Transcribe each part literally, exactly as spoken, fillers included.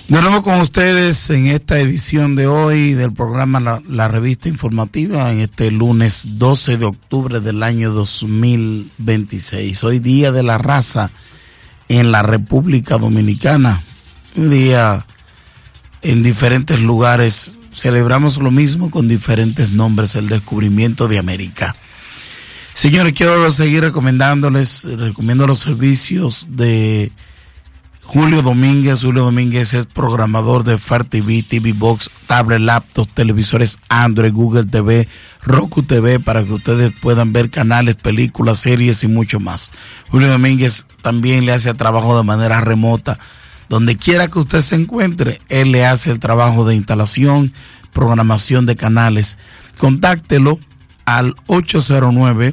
De nuevo con ustedes en esta edición de hoy del programa La, la Revista Informativa, en este lunes doce de octubre del año dos mil veintiséis. Hoy Día de la Raza en la República Dominicana. Un día en diferentes lugares. Celebramos lo mismo con diferentes nombres, el descubrimiento de América. Señores, quiero seguir recomendándoles, recomiendo los servicios de Julio Domínguez. Julio Domínguez es programador de Fire T V, T V Box, tablet, laptops, televisores Android, Google T V, Roku T V, para que ustedes puedan ver canales, películas, series y mucho más. Julio Domínguez también le hace trabajo de manera remota. Donde quiera que usted se encuentre, él le hace el trabajo de instalación, programación de canales. Contáctelo al ocho cero nueve,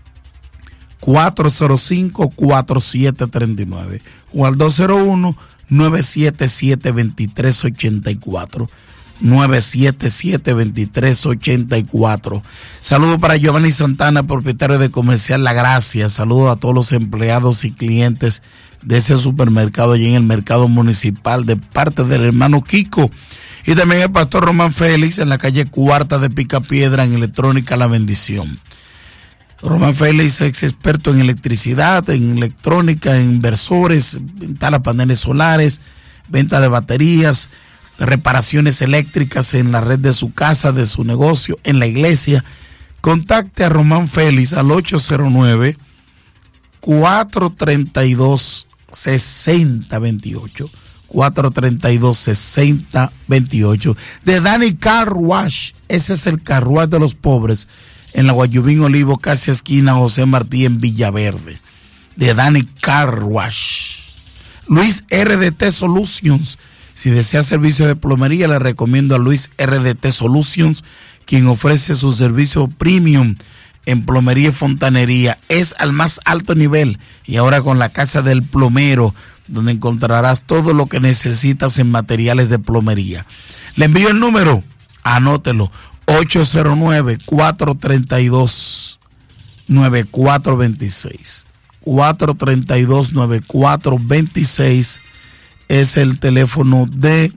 cuatro cero cinco, cuatro siete tres nueve o al dos cero uno, nueve siete siete, dos tres ocho cuatro. nueve siete siete, dos tres ocho cuatro. Saludo para Giovanni Santana, propietario de Comercial La Gracia. Saludo a todos los empleados y clientes de ese supermercado allí en el mercado municipal, de parte del hermano Kiko. Y también el pastor Román Félix en la calle Cuarta de Picapiedra, en Electrónica La Bendición. Román Félix es experto en electricidad, en electrónica, en inversores, instala paneles solares, venta de baterías, reparaciones eléctricas en la red de su casa, de su negocio, en la iglesia. Contacte a Román Félix al ocho cero nueve, cuatro tres dos, seis cero dos ocho. cuatro tres dos, seis cero dos ocho. De Dani Car Wash, ese es el car wash de los pobres, en la Guayubín Olivo, casi esquina José Martí, en Villaverde. De Dani Car Wash. Luis R D T Solutions. Si desea servicio de plomería, le recomiendo a Luis R D T Solutions, quien ofrece su servicio premium en plomería y fontanería. Es al más alto nivel, y ahora con la Casa del Plomero, donde encontrarás todo lo que necesitas en materiales de plomería. Le envío el número, anótelo, ocho cero nueve, cuatro tres dos, nueve cuatro dos seis. cuatro tres dos, nueve cuatro dos seis es el teléfono de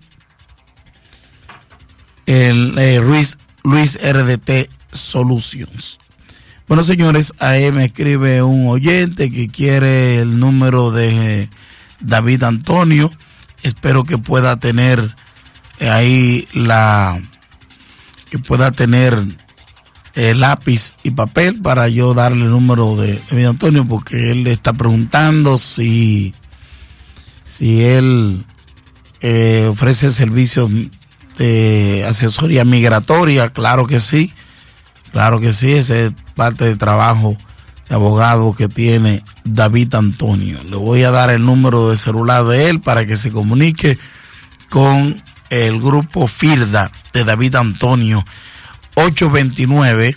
el eh, Luis, Luis R D T Solutions. Bueno, señores, ahí me escribe un oyente que quiere el número de David Antonio. Espero que pueda tener ahí la que pueda tener el lápiz y papel para yo darle el número de David Antonio, porque él le está preguntando si si él eh, ofrece servicios de asesoría migratoria. Claro que sí, claro que sí, ese es parte del trabajo de abogado que tiene David Antonio. Le voy a dar el número de celular de él para que se comunique con el grupo FIRDA de David Antonio. ocho dos nueve,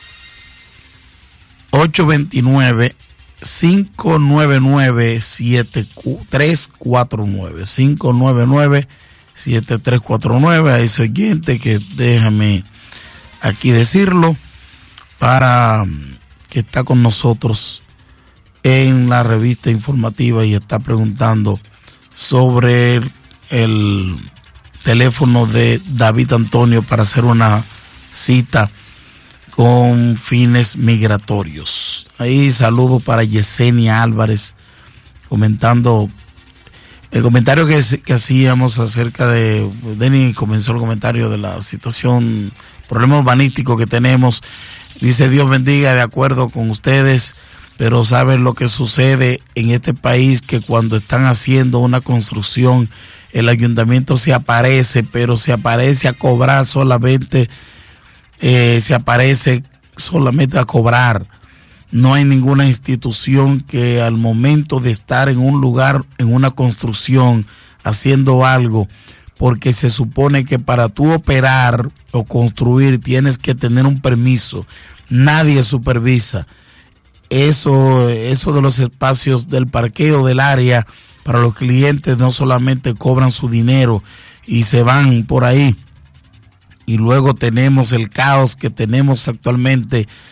ocho dos nueve, cinco nueve nueve, siete tres cuatro nueve, cinco nueve nueve, siete tres cuatro nueve. A ese oyente que déjame aquí decirlo, para que está con nosotros en la revista informativa y está preguntando sobre el, el teléfono de David Antonio para hacer una cita con fines migratorios. Ahí saludo para Yesenia Álvarez, comentando el comentario que, que hacíamos acerca de, Denny comenzó el comentario de la situación, problema urbanístico que tenemos. Dice: Dios bendiga, de acuerdo con ustedes, pero saben lo que sucede en este país, que cuando están haciendo una construcción, el ayuntamiento se aparece, pero se aparece a cobrar solamente, eh, se aparece solamente a cobrar. No hay ninguna institución que al momento de estar en un lugar, en una construcción, haciendo algo, porque se supone que para tú operar o construir tienes que tener un permiso. Nadie supervisa eso, eso de los espacios del parqueo del área para los clientes. No solamente cobran su dinero y se van por ahí, y luego tenemos el caos que tenemos actualmente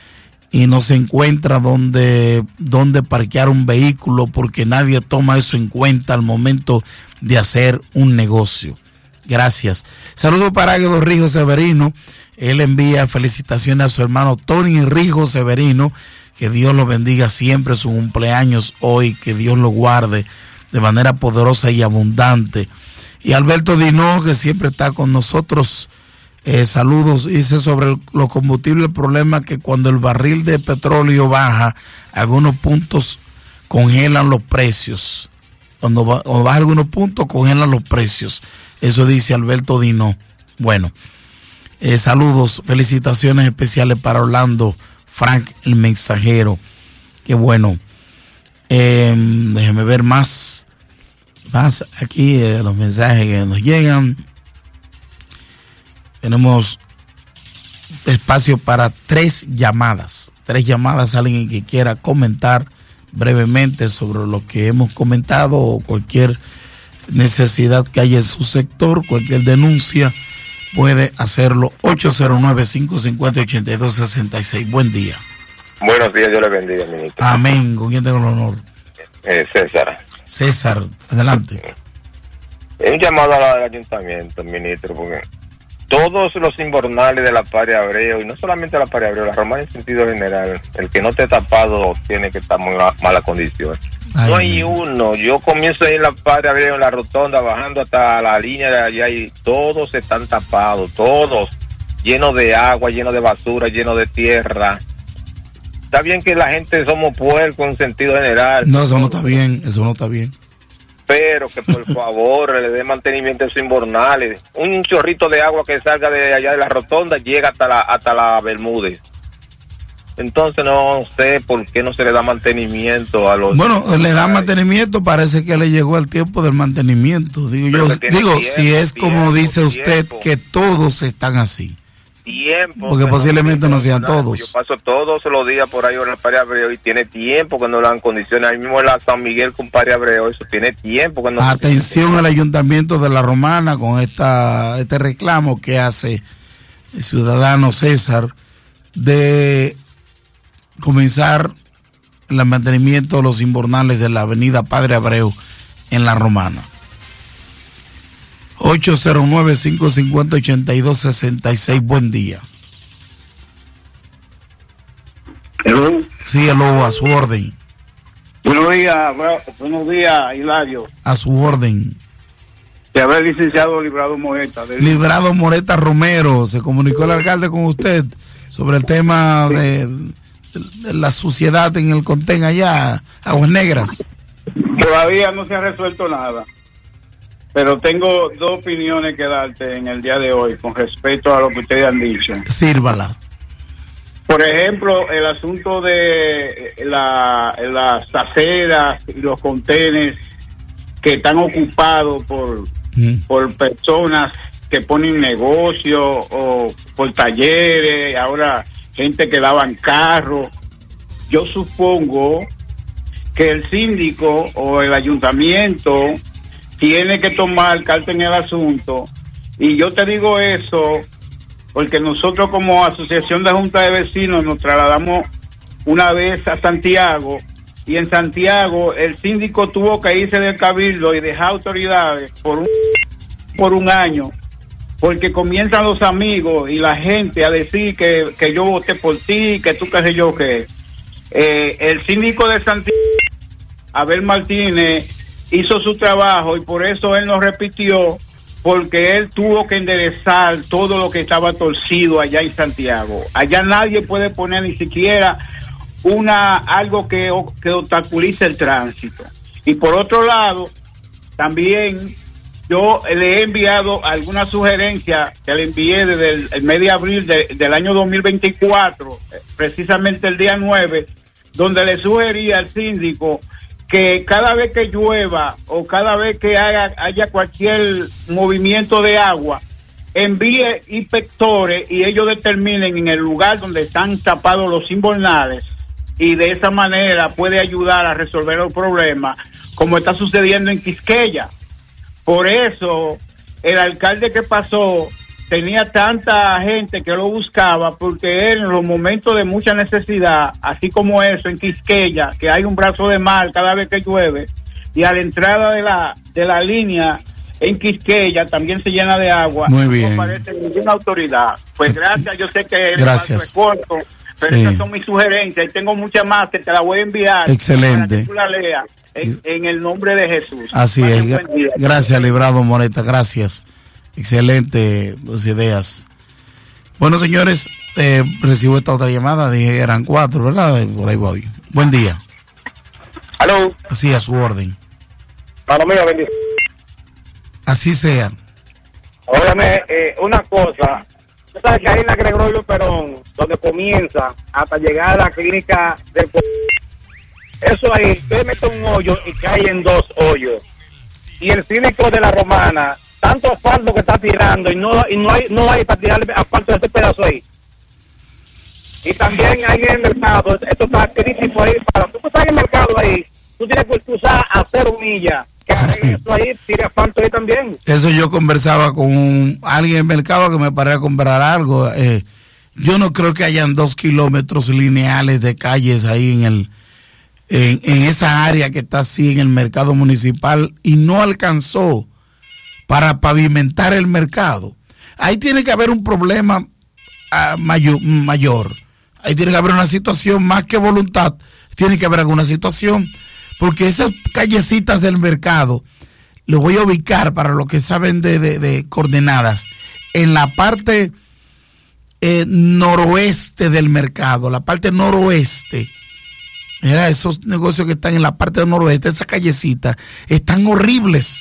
y no se encuentra dónde, dónde parquear un vehículo porque nadie toma eso en cuenta al momento de hacer un negocio. Gracias. Saludos para Águedo Rijo Severino. Él envía felicitaciones a su hermano Tony Rijo Severino. Que Dios lo bendiga siempre, su cumpleaños hoy, que Dios lo guarde de manera poderosa y abundante. Y Alberto Dinó, que siempre está con nosotros, eh, saludos, dice sobre el, los combustibles, el problema que cuando el barril de petróleo baja, algunos puntos congelan los precios. Cuando va, o baja algunos puntos, congelan los precios. Eso dice Alberto Dinó. Bueno, eh, saludos, felicitaciones especiales para Orlando Frank, el mensajero. Qué bueno. Eh, déjeme ver más. Más aquí eh, los mensajes que nos llegan. Tenemos espacio para tres llamadas. Tres llamadas. Alguien que quiera comentar brevemente sobre lo que hemos comentado o cualquier necesidad que haya en su sector, cualquier denuncia, puede hacerlo. Ocho cero nueve, cinco cinco cero, ocho dos seis seis. Buen día. Buenos días, Dios le bendiga, ministro. Amén. ¿Con quién tengo el honor? Eh, César. César, adelante. Es un llamado al ayuntamiento, ministro, porque todos los invernales de la Paria Abreu, y no solamente la Paria Abreu, la Romana en sentido general, el que no esté tapado tiene que estar en muy mala condición. Ay, no hay man. uno. Yo comienzo ahí en la Paria Abreu, en la rotonda, bajando hasta la línea de allá, y todos están tapados, todos, llenos de agua, llenos de basura, llenos de tierra. Está bien que la gente somos puercos en sentido general. No, eso no está bien, eso no está bien. Pero que por favor le dé mantenimiento a esos invernales. Un chorrito de agua que salga de allá de la rotonda llega hasta la hasta la Bermúdez. Entonces no sé por qué no se le da mantenimiento a los... Bueno, le da mantenimiento, parece que le llegó el tiempo del mantenimiento. Digo yo, digo, tiempo, si es tiempo, como dice usted, tiempo. Que todos están así. Tiempo. Porque posiblemente no sean todos. Yo paso todos los días por ahí en la Paria Abreu y tiene tiempo que no le dan condiciones. Ahí mismo en la San Miguel con Paria Abreu, eso tiene tiempo que no. Atención al ayuntamiento de La Romana con esta este reclamo que hace el ciudadano César de comenzar el mantenimiento de los invernales de la avenida Padre Abreu en La Romana. ocho cero nueve, cinco cinco cero, ocho dos seis seis. Buen día. Hello. Sí, hello, a su orden. Buenos días, buenos días, Hilario. A su orden. Te haber licenciado Librado Moreta. Del... Librado Moreta Romero, se comunicó el alcalde con usted sobre el tema sí. de, de la suciedad en el Contén allá, Aguas Negras. Todavía no se ha resuelto nada. Pero tengo dos opiniones que darte en el día de hoy con respecto a lo que ustedes han dicho. Sírvala. Por ejemplo, el asunto de la, las aceras y los contenes que están ocupados por, mm. por personas que ponen negocio o por talleres, ahora gente que lavan carros. Yo supongo que el síndico o el ayuntamiento tiene que tomar carta en el asunto, y yo te digo eso porque nosotros como Asociación de Junta de Vecinos nos trasladamos una vez a Santiago, y en Santiago el síndico tuvo que irse del cabildo y dejar autoridades por un, por un año, porque comienzan los amigos y la gente a decir que, que yo voté por ti, que tú qué sé yo qué. Eh, el síndico de Santiago, Abel Martínez, hizo su trabajo y por eso él nos repitió, porque él tuvo que enderezar todo lo que estaba torcido allá en Santiago. Allá nadie puede poner ni siquiera una algo que, que obstaculice el tránsito. Y por otro lado, también yo le he enviado alguna sugerencia que le envié desde el, el mes de abril de, del año dos mil veinticuatro, precisamente el día nueve, donde le sugería al síndico que cada vez que llueva o cada vez que haya, haya cualquier movimiento de agua, envíe inspectores y ellos determinen en el lugar donde están tapados los invernales, y de esa manera puede ayudar a resolver el problema, como está sucediendo en Quisqueya. Por eso el alcalde que pasó tenía tanta gente que lo buscaba, porque él en los momentos de mucha necesidad, así como eso en Quisqueya, que hay un brazo de mar cada vez que llueve, y a la entrada de la de la línea en Quisqueya también se llena de agua. Muy bien. No aparece ninguna autoridad. Pues gracias, yo sé que el gracias. Corto, pero sí. esas son mis sugerencias y tengo muchas más que te las voy a enviar. Excelente. Para que tú la leas en, en el nombre de Jesús. Así Vaya, es. Gracias, Librado Moreta. Gracias. Excelente tus ideas. Bueno, señores, eh, recibo esta otra llamada. Dije que eran cuatro, ¿verdad? Por ahí voy. Buen día. Aló. Así, a su orden. Para mí, bendición. Así sea. Óyame, eh, una cosa. Tú sabes que ahí en la Gregorio Perón, donde comienza hasta llegar a la clínica del... Eso ahí, usted mete un hoyo y cae en dos hoyos. Y el cínico de la Romana, tanto asfalto que está tirando y no y no hay no hay para tirarle asfalto de ese pedazo ahí. Y también ahí en el mercado, esto está crítico ahí. Para tú estás en el mercado ahí, tú tienes que cruzar a cero millas. Que eso ahí tire asfalto ahí también. Eso yo conversaba con un, alguien en el mercado que me paré a comprar algo. Eh, yo no creo que hayan dos kilómetros lineales de calles ahí en el en, en esa área que está así en el mercado municipal y no alcanzó para pavimentar el mercado. Ahí tiene que haber un problema uh, mayor, mayor. Ahí tiene que haber una situación más que voluntad. Tiene que haber alguna situación. Porque esas callecitas del mercado, lo voy a ubicar para los que saben de, de, de coordenadas, en la parte eh, noroeste del mercado, la parte noroeste. Mira, esos negocios que están en la parte noroeste, esas callecitas, están horribles.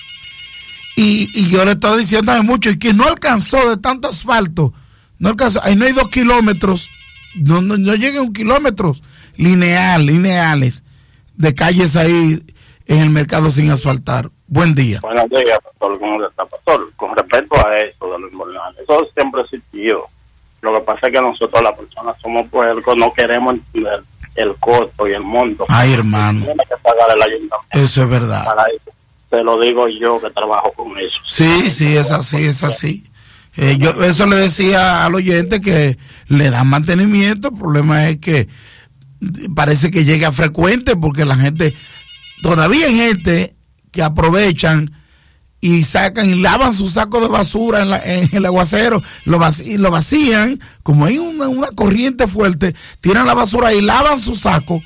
Y, y yo le estaba diciendo a mucho, y que no alcanzó de tanto asfalto, no alcanzó, ahí no hay dos kilómetros, no, no, no llega a un kilómetro lineal, lineales, de calles ahí en el mercado sin asfaltar. Buen día. Buenos días, pastor. ¿Cómo está, pastor? Con respecto a eso de los inmortales, eso siempre existió. Lo que pasa es que nosotros, las personas, somos puercos, no queremos entender el costo y el monto. Ay, hermano. Tiene que pagar el ayuntamiento. Eso es verdad. Para eso. Te lo digo yo que trabajo con eso. Sí, sí, es así, es así. Eh, yo eso le decía al oyente que le dan mantenimiento. El problema es que parece que llega frecuente porque la gente, todavía hay gente que aprovechan y sacan y lavan su saco de basura en, la, en el aguacero, lo, vací, lo vacían, como hay una, una corriente fuerte, tiran la basura y lavan su saco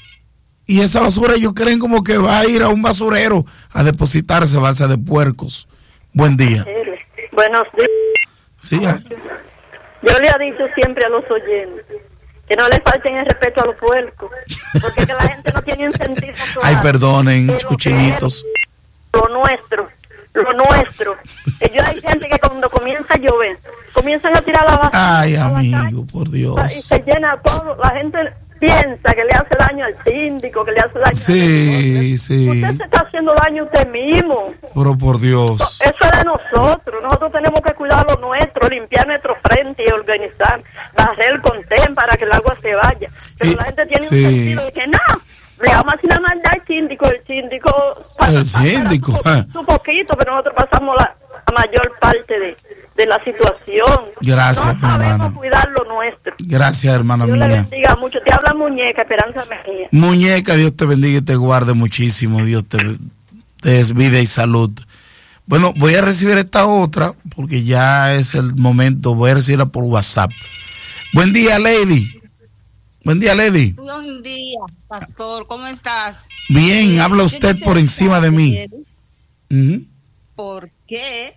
y esa basura ellos creen como que va a ir a un basurero a depositarse base de puercos. Buen día. Buenos días. Sí, ya. Yo le he dicho siempre a los oyentes que no le falten el respeto a los puercos, porque que la gente no tiene incentivo. Ay, perdonen, cochinitos. Lo nuestro, lo nuestro. Yo hay gente que cuando comienza a llover, comienzan a tirar la basura. Ay, amigo, por Dios. Y se llena todo. La gente piensa que le hace daño al síndico, que le hace daño. Sí, sí. Usted se está haciendo daño a usted mismo. Pero por Dios. Eso es de nosotros. Nosotros tenemos que cuidar lo nuestro, limpiar nuestro frente y organizar, barrer con ten para que el agua se vaya. Pero y, la gente tiene sí. un sentido de que no, le vamos a hacer la maldad al síndico. El síndico pasa, el síndico pasa su, su poquito, pero nosotros pasamos la, la mayor parte de, de la situación. Gracias, no sabemos hermana. Cuidar lo nuestro. Gracias, hermana Dios mía. Dios le bendiga mucho. Te habla Muñeca, Esperanza Mejía. Muñeca, Dios te bendiga y te guarde muchísimo. Dios te, te des vida y salud. Bueno, voy a recibir esta otra porque ya es el momento. Voy a recibirla por WhatsApp. Buen día, Lady. Buen día, Lady. Buen día, pastor. ¿Cómo estás? Bien, eh, habla usted por encima de mí. Uh-huh. ¿Por qué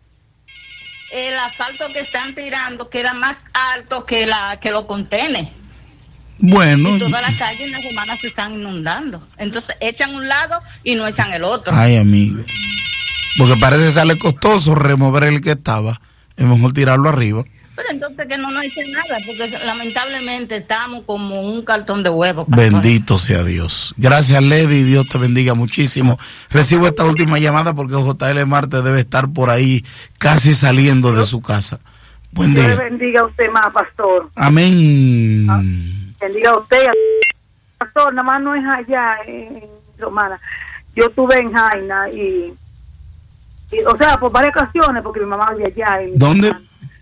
el asfalto que están tirando queda más alto que la que lo contiene? Bueno. Y todas las calles en las semanas se están inundando. Entonces echan un lado y no echan el otro. Ay, amigo. Porque parece que sale costoso remover el que estaba. Es mejor tirarlo arriba. Pero entonces que no nos echen nada, porque lamentablemente estamos como un cartón de huevo. Bendito sea Dios. Gracias, Lady. Dios te bendiga muchísimo. Recibo esta última llamada porque J L Marte debe estar por ahí casi saliendo de su casa. Buen día. Dios le bendiga a usted más, pastor. Amén. Ah, bendiga a usted, pastor. Nada más no es allá en Romana. Yo estuve en Jaina y, y, o sea, por varias ocasiones, porque mi mamá vive allá. Y ¿dónde? Mamá,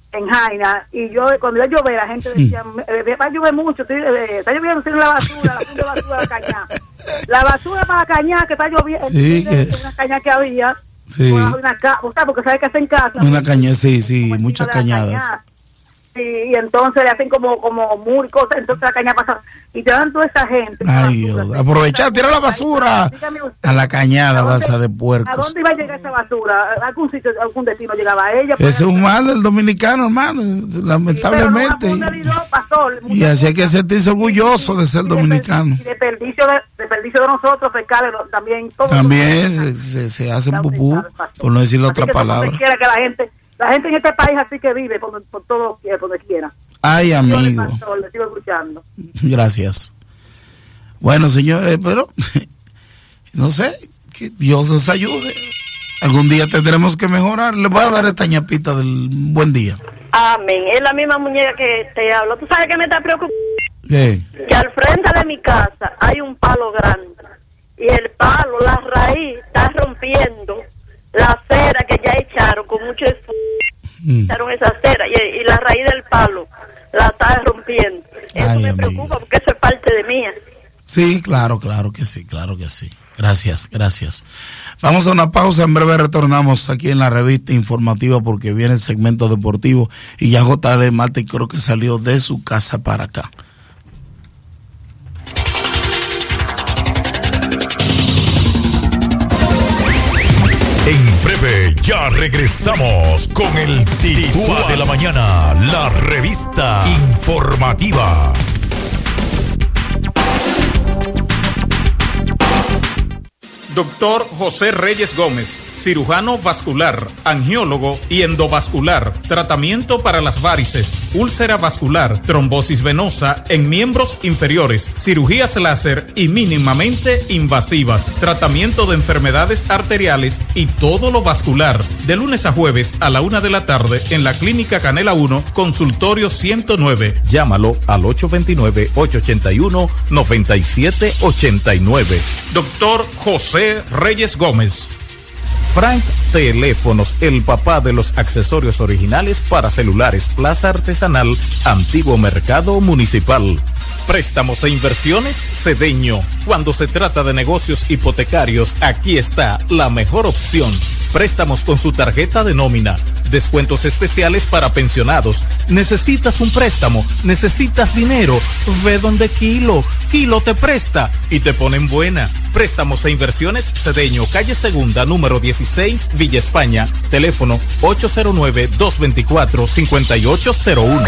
en Jaina, y yo cuando iba a llover la gente decía, va a llover mucho, estoy, eh, está lloviendo, tiene la basura, la funda de basura de la cañada, la basura para la cañada que está lloviendo, sí, que... una cañada que había, sí, una, una ca... porque sabe que está en casa, una cañada, sí, sí, muchas cañadas. Cañada. Sí, y entonces le hacen como como muy cosas, entonces la caña pasa y te dan toda esa gente. Ay, Dios, aprovechar, tira la basura a la cañada, basa de puercos. ¿A dónde iba a llegar esa basura? ¿A algún sitio, algún destino llegaba a ella? Es un mal del dominicano, hermano, lamentablemente. Sí, no pastor, y así hay que sentirse orgulloso de ser dominicano. Y desperdicio de, desperdicio de nosotros, pescadores, también. También se, se, se hacen pupú, por no decir la otra palabra. Quiera que la gente... La gente en este país así que vive por, por todo por donde quiera. Ay, amigo. Pastor, le sigo escuchando. Gracias. Bueno, señores, pero no sé, que Dios nos ayude. Algún día tendremos que mejorar. Le voy a dar esta ñapita del buen día. Amén. Es la misma muñeca que te hablo. ¿Tú sabes que me está preocupando? ¿Qué? Que al frente de mi casa hay un palo grande. Y el palo, la raíz, está rompiendo la acera que ya echaron con mucho esfuerzo. Mm. Echaron esa acera y, y la raíz del palo la está rompiendo. Eso Ay, me amigo. preocupa porque eso es parte de mía. Sí, claro, claro que sí, claro que sí. Gracias, gracias. Vamos a una pausa, en breve retornamos aquí en la revista informativa porque viene el segmento deportivo y ya J L Marte creo que salió de su casa para acá. En breve ya regresamos con el Tiritúa de la Mañana, la revista informativa. Doctor José Reyes Gómez, cirujano vascular, angiólogo y endovascular, tratamiento para las varices, úlcera vascular, trombosis venosa en miembros inferiores, cirugías láser y mínimamente invasivas, tratamiento de enfermedades arteriales y todo lo vascular, de lunes a jueves a la una de la tarde en la Clínica Canela uno, consultorio ciento nueve. Llámalo al ocho dos nueve, ocho ocho uno, nueve siete ocho nueve. Doctor José Reyes Gómez. Frank Teléfonos, el papá de los accesorios originales para celulares, Plaza Artesanal, Antiguo Mercado Municipal. Préstamos e inversiones, Cedeño. Cuando se trata de negocios hipotecarios, aquí está la mejor opción. Préstamos con su tarjeta de nómina. Descuentos especiales para pensionados. ¿Necesitas un préstamo? ¿Necesitas dinero? Ve donde Kilo. Kilo te presta y te ponen buena. Préstamos e inversiones, Cedeño, calle Segunda, número dieciséis, Villa España. Teléfono ocho cero nueve, dos dos cuatro, cinco ocho cero uno.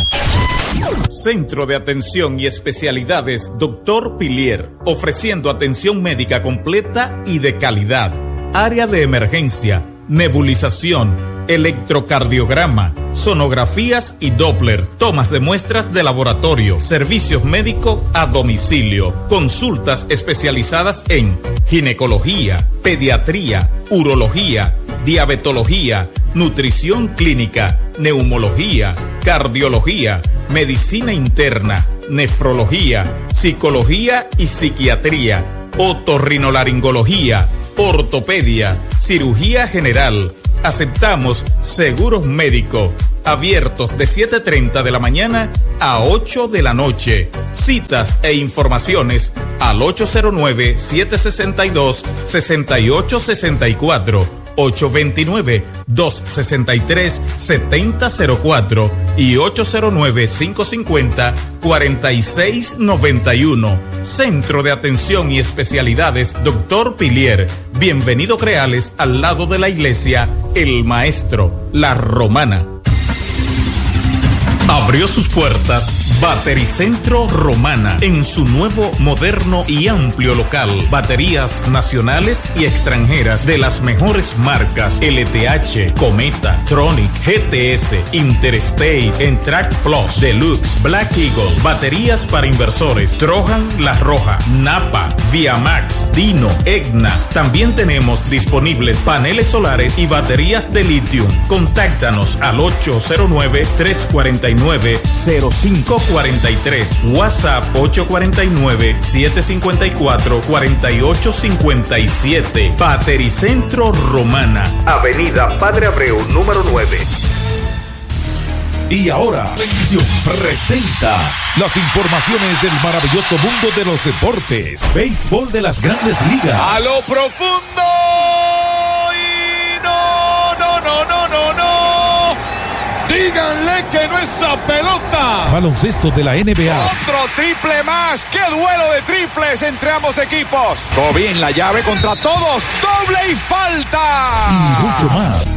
Centro de Atención y Especialidades Doctor Pilier, ofreciendo atención médica completa y de calidad. Área de emergencia, nebulización, electrocardiograma, sonografías y Doppler, tomas de muestras de laboratorio, servicios médicos a domicilio, consultas especializadas en ginecología, pediatría, urología, diabetología, nutrición clínica, neumología, cardiología, medicina interna, nefrología, psicología y psiquiatría, otorrinolaringología, ortopedia, cirugía general. Aceptamos seguros médicos, abiertos de siete treinta de la mañana a ocho de la noche. Citas e informaciones al ocho cero nueve, siete seis dos, seis ocho seis cuatro, ocho dos nueve, dos seis tres, siete cero cero cuatro y ocho cero nueve, cinco cinco cero, cuatro seis nueve uno. Centro de Atención y Especialidades Doctor Pilier. Bienvenido Creales, al lado de la iglesia El Maestro, La Romana. Abrió sus puertas Batericentro Romana en su nuevo, moderno y amplio local. Baterías nacionales y extranjeras de las mejores marcas: L T H, Cometa, Tronic, G T S, Interstate, Entrac Plus, Deluxe, Black Eagle. Baterías para inversores: Trojan, La Roja, Napa, Viamax, Dino, Egna. También tenemos disponibles paneles solares y baterías de litio. Contáctanos al ocho cero nueve, tres cuatro nueve, cero cinco cuatro tres. WhatsApp ocho cuatro nueve, siete cinco cuatro, cuatro ocho cinco siete. Batericentro Romana, Avenida Padre Abreu, número nueve. Y ahora, Bendición presenta las informaciones del maravilloso mundo de los deportes. Béisbol de las Grandes Ligas. A lo profundo. Y no, no, no, no, no, no. Díganle que no es esa pelota. Baloncesto de la N B A. Otro triple más. ¡Qué duelo de triples entre ambos equipos! Kobe en la llave contra todos. ¡Doble y falta! Y mucho más.